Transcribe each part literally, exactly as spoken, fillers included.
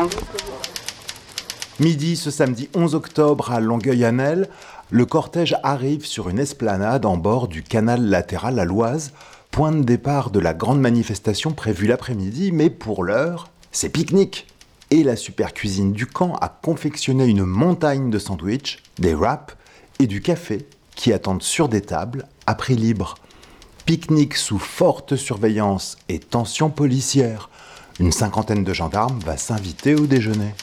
Midi ce samedi onze octobre à Longueuil-Annel, le cortège arrive sur une esplanade en bord du canal latéral à l'Oise, point de départ de la grande manifestation prévue l'après-midi, mais pour l'heure, c'est pique-nique. Et la super cuisine du camp a confectionné une montagne de sandwichs, des wraps et du café qui attendent sur des tables à prix libre. Pique-nique sous forte surveillance et tension policière. Une cinquantaine de gendarmes va s'inviter au déjeuner.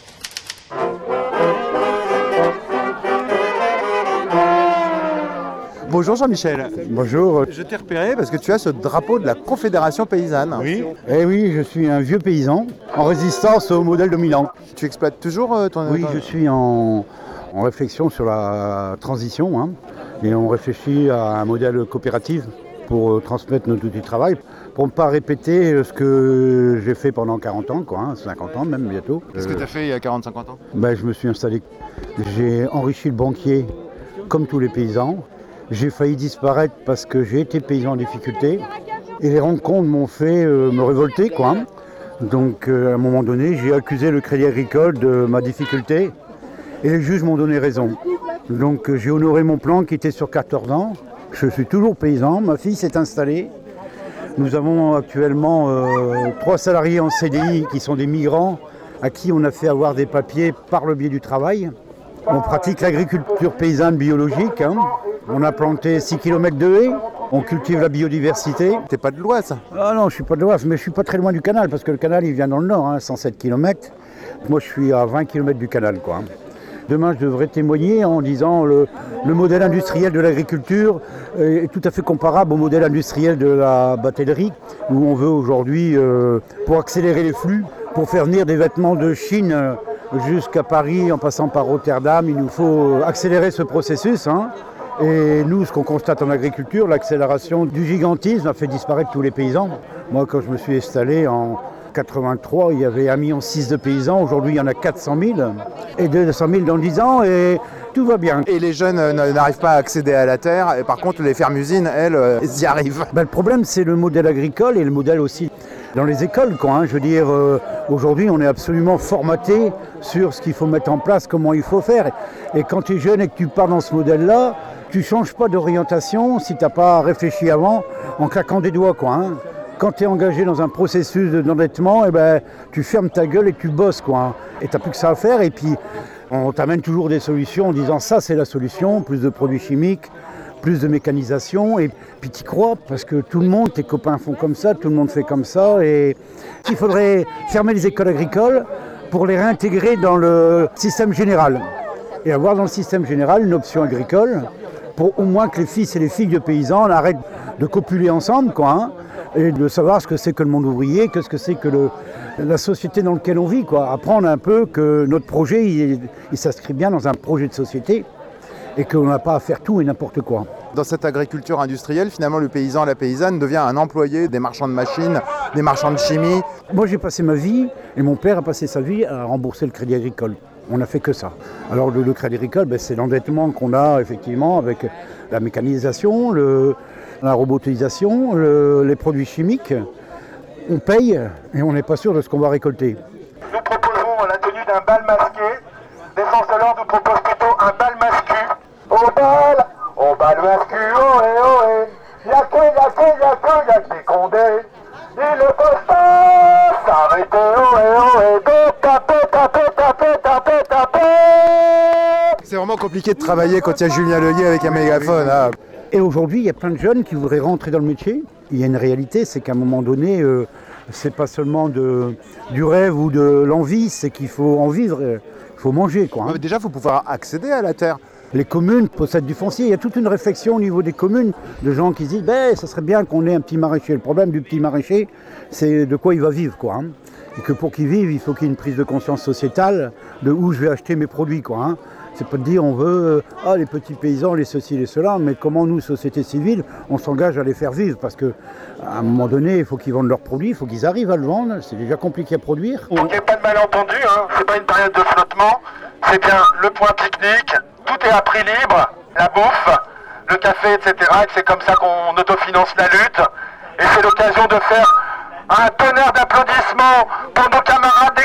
Bonjour Jean-Michel. Bonjour. Je t'ai repéré parce que tu as ce drapeau de la Confédération paysanne. Oui. Eh oui, je suis un vieux paysan en résistance au modèle dominant. Tu exploites toujours euh, ton... Oui, je suis en, en réflexion sur la transition hein, et on réfléchit à un modèle coopératif pour euh, transmettre notre outil de travail, pour ne pas répéter ce que j'ai fait pendant quarante ans, quoi, hein, cinquante ans même bientôt. Qu'est-ce que tu as fait il y a quarante à cinquante ans? ben, Je me suis installé, j'ai enrichi le banquier comme tous les paysans. J'ai failli disparaître parce que j'ai été paysan en difficulté et les rencontres m'ont fait euh, me révolter, quoi. Donc euh, à un moment donné, j'ai accusé le Crédit Agricole de ma difficulté et les juges m'ont donné raison. Donc euh, j'ai honoré mon plan qui était sur quatorze ans. Je suis toujours paysan, ma fille s'est installée. Nous avons actuellement euh, trois salariés en C D I qui sont des migrants à qui on a fait avoir des papiers par le biais du travail. On pratique l'agriculture paysanne biologique. Hein. On a planté six kilomètres de haies, on cultive la biodiversité. T'es pas de l'Oise? Ah non, je suis pas de l'Oise, mais je suis pas très loin du canal, parce que le canal il vient dans le nord, hein, cent sept kilomètres. Moi je suis à vingt kilomètres du canal, quoi. Demain je devrais témoigner en disant le, le modèle industriel de l'agriculture est tout à fait comparable au modèle industriel de la batellerie, où on veut aujourd'hui, euh, pour accélérer les flux, pour faire venir des vêtements de Chine euh, jusqu'à Paris en passant par Rotterdam, il nous faut accélérer ce processus. Hein. Et nous, ce qu'on constate en agriculture, l'accélération du gigantisme a fait disparaître tous les paysans. Moi, quand je me suis installé en quatre-vingt-trois, il y avait un virgule six million de paysans. Aujourd'hui, il y en a quatre cent mille. Et deux cent mille dans dix ans, et tout va bien. Et les jeunes n'arrivent pas à accéder à la terre. Et par contre, les fermes-usines, elles, elles y arrivent. Ben, le problème, c'est le modèle agricole et le modèle aussi dans les écoles, quoi, hein. Je veux dire, euh, aujourd'hui, on est absolument formaté sur ce qu'il faut mettre en place, comment il faut faire. Et quand tu es jeune et que tu pars dans ce modèle-là, tu ne changes pas d'orientation si tu n'as pas réfléchi avant en claquant des doigts, quoi, hein. Quand tu es engagé dans un processus d'endettement, eh ben, tu fermes ta gueule et tu bosses, quoi, hein. Et tu n'as plus que ça à faire. Et puis, on t'amène toujours des solutions en disant ça, c'est la solution, plus de produits chimiques, plus de mécanisation, et puis tu y crois, parce que tout le monde, tes copains font comme ça, tout le monde fait comme ça, et il faudrait fermer les écoles agricoles pour les réintégrer dans le système général, et avoir dans le système général une option agricole, pour au moins que les fils et les filles de paysans arrêtent de copuler ensemble, quoi, hein, et de savoir ce que c'est que le monde ouvrier, que ce que c'est que le, la société dans laquelle on vit, quoi. Apprendre un peu que notre projet, il, il s'inscrit bien dans un projet de société, et qu'on n'a pas à faire tout et n'importe quoi. Dans cette agriculture industrielle, finalement, le paysan, la paysanne devient un employé des marchands de machines, des marchands de chimie. Moi, j'ai passé ma vie, et mon père a passé sa vie à rembourser le crédit agricole. On n'a fait que ça. Alors, le, le crédit agricole, ben, c'est l'endettement qu'on a, effectivement, avec la mécanisation, le, la robotisation, le, les produits chimiques. On paye, et on n'est pas sûr de ce qu'on va récolter. Nous proposons la tenue d'un bal masqué. Défense de l'ordre nous propose plutôt un bal mascu. Au bal, au bal mascu, ohé, ohé. Y'a que, y'a que, y'a que, y'a que des condés. Il ne faut pas s'arrêter, ohé, ohé. Donc taper, taper, taper, taper, taper. C'est vraiment compliqué de travailler quand il y a Julien Leuillet avec un mégaphone. Hein. Et aujourd'hui, il y a plein de jeunes qui voudraient rentrer dans le métier. Il y a une réalité, c'est qu'à un moment donné, euh, c'est pas seulement de, du rêve ou de l'envie, c'est qu'il faut en vivre. Il faut manger, quoi. Hein. Déjà, il faut pouvoir accéder à la terre. Les communes possèdent du foncier. Il y a toute une réflexion au niveau des communes, de gens qui se disent ben, « ça serait bien qu'on ait un petit maraîcher ». Le problème du petit maraîcher, c'est de quoi il va vivre, quoi, hein. Et que pour qu'il vive, il faut qu'il y ait une prise de conscience sociétale de où je vais acheter mes produits, quoi, hein. C'est pas de dire on veut ah, les petits paysans, les ceci, les cela, mais comment nous, société civile, on s'engage à les faire vivre. Parce qu'à un moment donné, il faut qu'ils vendent leurs produits, il faut qu'ils arrivent à le vendre. C'est déjà compliqué à produire. Pour qu'il n'y ait pas de malentendu, hein, c'est pas une période de flottement, c'est bien le point pique-nique, tout est à prix libre, la bouffe, le café, et cetera. Et c'est comme ça qu'on autofinance la lutte. Et c'est l'occasion de faire un tonnerre d'applaudissements pour nos camarades des cantines.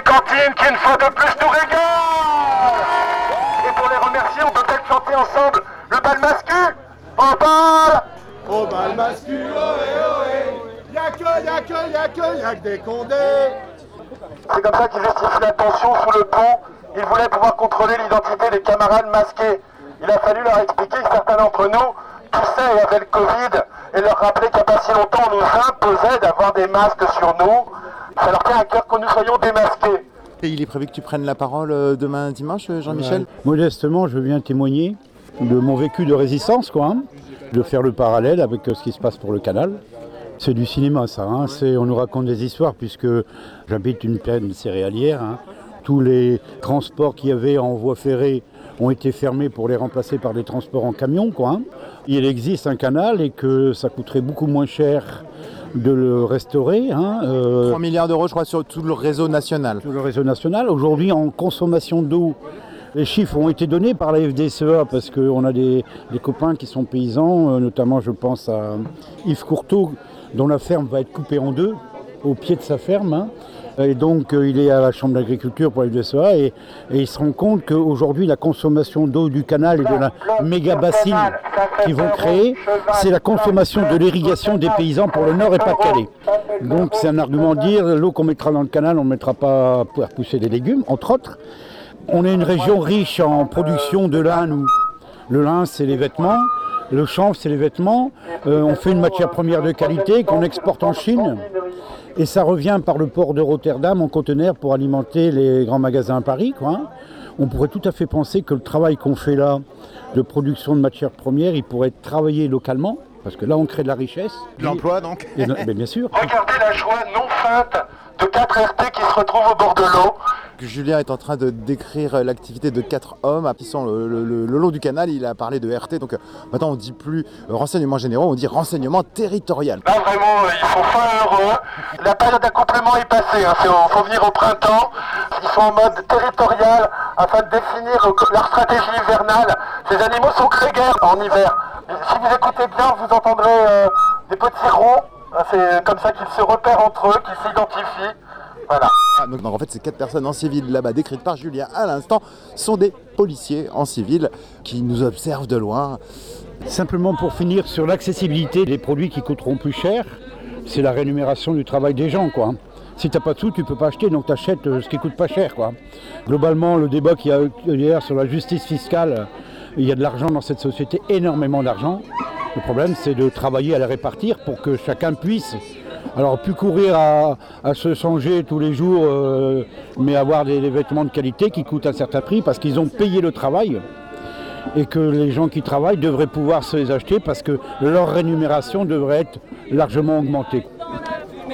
Marine qui une fois de plus nous régale. Et pour les remercier, on peut peut-être chanter ensemble le bal mascu. Au bal, Au bal mascu, ohé ohé, y'a que, y'a que, y'a que, y'a que des condés. c'est comme ça qu'ils justifient la tension sous le pont. Ils voulaient pouvoir contrôler l'identité des camarades masqués. Il a fallu leur expliquer que certains d'entre nous toussaient et avaient le Covid et leur rappeler qu'il n'y a pas si longtemps on nous imposait d'avoir des masques sur nous. Ça leur tient à cœur que nous soyons démasqués. Et il est prévu que tu prennes la parole euh, demain dimanche, Jean-Michel ? Ouais. Modestement, je viens témoigner de mon vécu de résistance, quoi, hein, de faire le parallèle avec euh, ce qui se passe pour le canal. C'est du cinéma, ça. Hein. C'est, on nous raconte des histoires puisque j'habite une plaine céréalière. Hein. Tous les transports qu'il y avait en voie ferrée ont été fermés pour les remplacer par des transports en camion, quoi. Hein. Il existe un canal et que ça coûterait beaucoup moins cher de le restaurer. Hein, euh, trois milliards d'euros, je crois, sur tout le réseau national. Sur le réseau national. Aujourd'hui, en consommation d'eau, les chiffres ont été donnés par la F D S E A parce qu'on a des, des copains qui sont paysans, euh, notamment je pense à Yves Courteau, dont la ferme va être coupée en deux, au pied de sa ferme. Hein. Et donc euh, il est à la Chambre d'agriculture pour la F D S E A et, et il se rend compte qu'aujourd'hui la consommation d'eau du canal et de la méga bassine qu'ils vont créer, c'est la consommation de l'irrigation des paysans pour le Nord et Pas-de-Calais. Donc c'est un argument de dire l'eau qu'on mettra dans le canal, on ne mettra pas pour pousser des légumes, entre autres. On est une région riche en production de lin, nous. Le lin, c'est les vêtements. Le chanvre, c'est les vêtements. Euh, on fait une matière première de qualité qu'on exporte en Chine. Et ça revient par le port de Rotterdam en conteneur pour alimenter les grands magasins à Paris, quoi, hein. On pourrait tout à fait penser que le travail qu'on fait là, de production de matières premières, il pourrait être travaillé localement. Parce que là, on crée de la richesse. De l'emploi, donc. Et, et, bien sûr. Regardez la joie non feinte de quatre R T qui se retrouvent au bord de l'eau. Julien est en train de décrire l'activité de quatre hommes qui sont le, le, le, le long du canal. Il a parlé de R T, donc maintenant on ne dit plus renseignements généraux, on dit renseignement territorial. Là vraiment, ils sont fin heureux. La période d'accouplement est passée, il hein. faut venir au printemps. Ils sont en mode territorial afin de définir leur stratégie hivernale. Ces animaux sont grégaires en hiver. Si vous écoutez bien, vous entendrez euh, des petits ronds. C'est comme ça qu'ils se repèrent entre eux, qu'ils s'identifient. Voilà. Ah, donc, donc en fait ces quatre personnes en civil là-bas décrites par Julien à l'instant sont des policiers en civil qui nous observent de loin. Simplement pour finir sur l'accessibilité des produits qui coûteront plus cher, c'est la rémunération du travail des gens, quoi. Si tu n'as pas de sous, tu ne peux pas acheter, donc tu achètes ce qui coûte pas cher, quoi. Globalement, le débat qu'il y a hier sur la justice fiscale, il y a de l'argent dans cette société, énormément d'argent. Le problème, c'est de travailler à la répartir pour que chacun puisse, alors plus courir à, à se changer tous les jours, euh, mais avoir des, des vêtements de qualité qui coûtent un certain prix parce qu'ils ont payé le travail et que les gens qui travaillent devraient pouvoir se les acheter parce que leur rémunération devrait être largement augmentée.